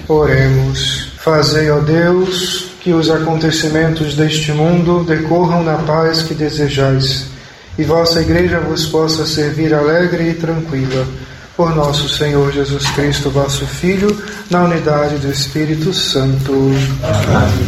Oremos. Fazei, ó Deus, que os acontecimentos deste mundo decorram na paz que desejais, e vossa Igreja vos possa servir alegre e tranquila. Por nosso Senhor Jesus Cristo, vosso Filho, na unidade do Espírito Santo. Amém.